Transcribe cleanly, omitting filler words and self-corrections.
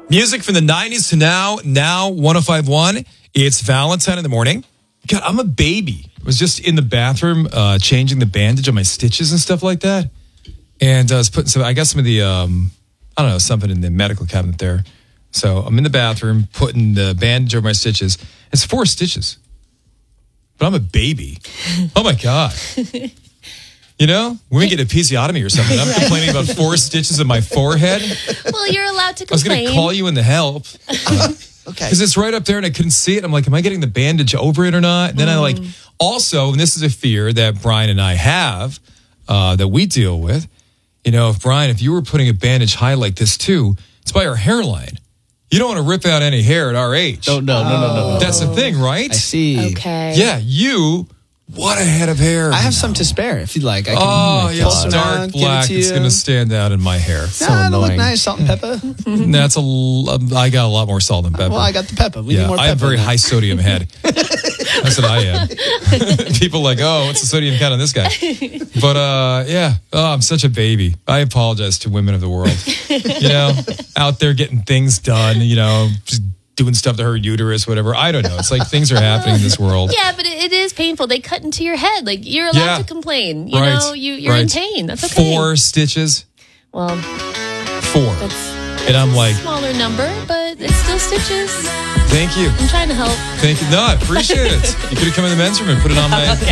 Music from the 90s to now 105.1. It's Valentine in the morning. God, I'm a baby. I was just in the bathroom changing the bandage on my stitches and stuff like that. And I was putting some of the, something in the medical cabinet there. So I'm in the bathroom putting the bandage over my stitches. It's 4 stitches. But I'm a baby. Oh, my God. You know, when we get a episiotomy or something, I'm complaining about 4 stitches in my forehead. Well, you're allowed to complain. I was going to call you in the help. Okay. Because it's right up there and I couldn't see it. I'm like, am I getting the bandage over it or not? And then also, and this is a fear that Brian and I have, that we deal with. You know, if you were putting a bandage high like this too, it's by our hairline. You don't want to rip out any hair at our age. No. That's the thing, right? I see. Okay. Yeah, what a head of hair. I have some to spare if you'd like. I can it's dark black. It's going to stand out in my hair. It'll look nice. Salt and pepper. I got a lot more salt than pepper. Well, I got the pepper. We need more pepper. I have a very high sodium head. That's what I am. People are like, what's the sodium count on this guy? But I'm such a baby. I apologize to women of the world. Out there getting things done, just doing stuff to her uterus, whatever. I don't know. It's like things are happening in this world. Yeah, but it is painful. They cut into your head. Like, you're allowed to complain. You're in pain. That's okay. 4 stitches. Well, 4. That's and I'm like, a smaller number, but it's still stitches. Thank you. I'm trying to help. Thank you. No, I appreciate it. You could have come in the men's room and put it on my